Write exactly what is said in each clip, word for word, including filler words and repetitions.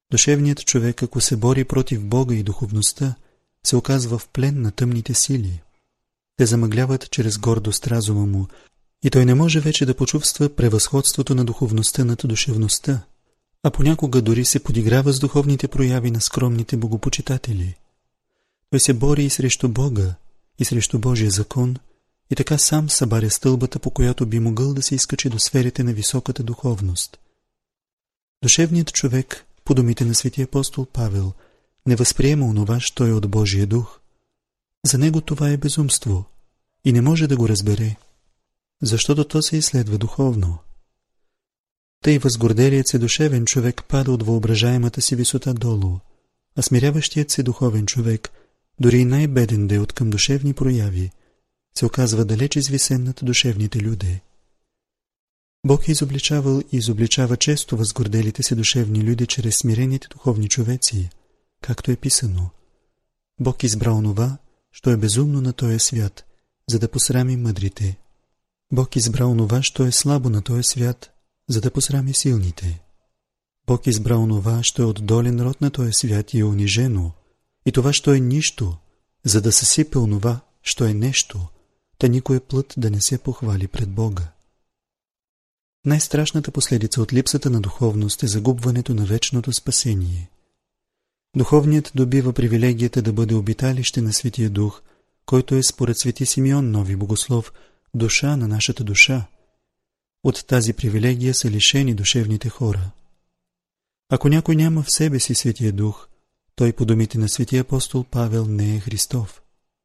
Душевният човек, ако се бори против Бога и духовността, се оказва в плен на тъмните сили. Те замъгляват чрез гордост разума му и той не може вече да почувства превъзходството на духовността над душевността, а понякога дори се подиграва с духовните прояви на скромните богопочитатели. Той се бори и срещу Бога, и срещу Божия закон, и така сам събаря стълбата, по която би могъл да се изкачи до сферите на високата духовност. Душевният човек, по думите на светия апостол Павел, не възприема онова, що е от Божия дух. За него това е безумство и не може да го разбере, защото то се изследва духовно. Тъй възгорделият се душевен човек пада от въображаемата си висота долу, а смиряващият се духовен човек, дори и най-беден да е откъм душевни прояви, се оказва далеч извисен над душевните люди. Бог е изобличавал и изобличава често възгорделите се душевни люди чрез смирените духовни човеци, както е писано: Бог избра онова, що е безумно на този свят, за да посрами мъдрите. Бог избра онова, що е слабо на този свят, за да посрами силните. Бог избра онова, що е от долен род на този свят и е унижено, и това, що е нищо, за да съсипе онова, що е нещо, та никой плът да не се похвали пред Бога. Най-страшната последица от липсата на духовност е загубването на вечното спасение. Духовният добива привилегията да бъде обиталище на Светия Дух, който е според свети Симеон Нови Богослов душа на нашата душа. От тази привилегия са лишени душевните хора. Ако някой няма в себе си Светия Дух, той по думите на светия апостол Павел не е Христов.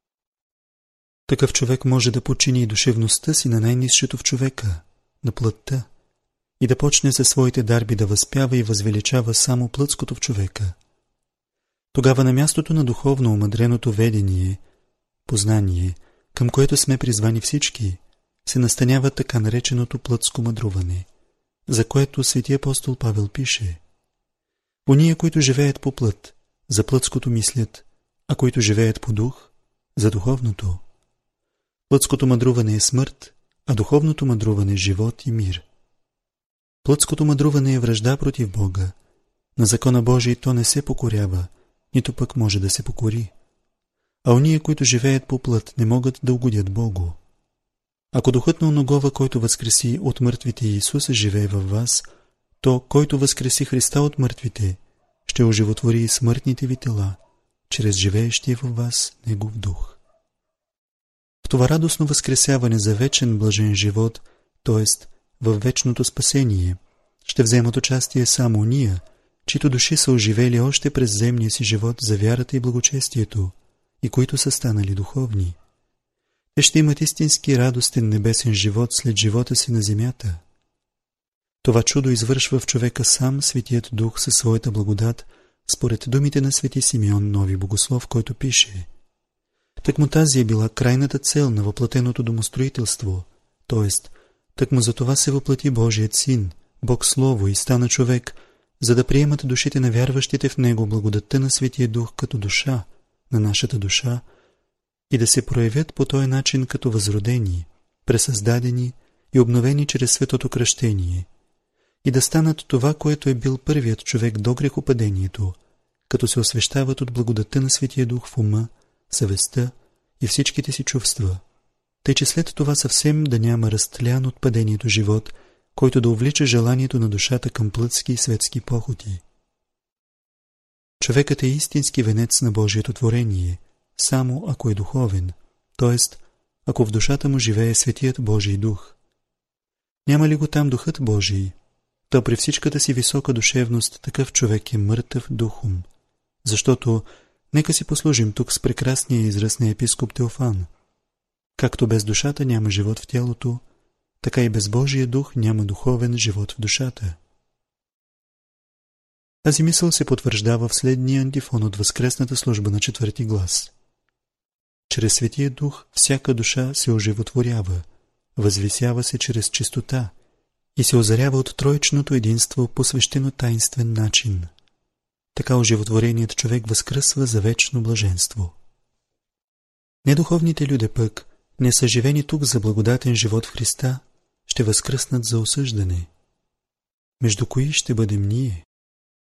Такъв човек може да подчини и душевността си на най-низшето в човека, на плътта, и да почне със своите дарби да възпява и възвеличава само плътското в човека. Тогава на мястото на духовно омъдреното ведение, познание, към което сме призвани всички, се настанява така нареченото плътско мъдруване, за което светия апостол Павел пише: Ония, които живеят по плът, за плътското мислят, а които живеят по дух, за духовното. Плътското мъдруване е смърт, а духовното мъдруване е живот и мир. Плътското мъдруване е вражда против Бога. На закона Божий то не се покорява, нито пък може да се покори. А ония, които живеят по плът, не могат да угодят Богу. Ако духът на оногова, който възкреси от мъртвите Иисуса, живее във вас, то, който възкреси Христа от мъртвите, ще оживотвори и смъртните ви тела, чрез живеещия във вас Негов дух. В това радостно възкресяване за вечен блажен живот, т.е. във вечното спасение, ще вземат участие само ония, чието души са оживели още през земния си живот за вярата и благочестието, и които са станали духовни. Те ще имат истински радостен небесен живот след живота си на земята. Това чудо извършва в човека сам Светият Дух със своята благодат, според думите на свети Симеон Нови Богослов, който пише: Тъкмо тази е била крайната цел на въплатеното домостроителство, т.е. тъкмо за това се въплати Божият Син, Бог Слово, и стана човек, за да приемат душите на вярващите в Него благодатта на Светия Дух като душа, на нашата душа, и да се проявят по този начин като възродени, пресъздадени и обновени чрез светото кръщение, и да станат това, което е бил първият човек до грехопадението, като се освещават от благодатта на Светия Дух в ума, съвестта и всичките си чувства, тъй че след това съвсем да няма разтлян от падението живот, който да увлича желанието на душата към плътски и светски похоти. Човекът е истински венец на Божието творение, само ако е духовен, т.е. ако в душата му живее Светият Божий Дух. Няма ли го там Духът Божий, то при всичката си висока душевност такъв човек е мъртъв духом, защото нека си послужим тук с прекрасния израз на епископ Теофан: както без душата няма живот в тялото, така и без Божия дух няма духовен живот в душата. Тази мисъл се потвърждава в следния антифон от възкресната служба на четвърти глас. Чрез Светия Дух всяка душа се оживотворява, възвисява се чрез чистота и се озарява от троичното единство по свещено таинствен начин. Така оживотвореният човек възкръсва за вечно блаженство. Недуховните люди пък, не съживени тук за благодатен живот в Христа, ще възкръснат за осъждане. Между кои ще бъдем ние?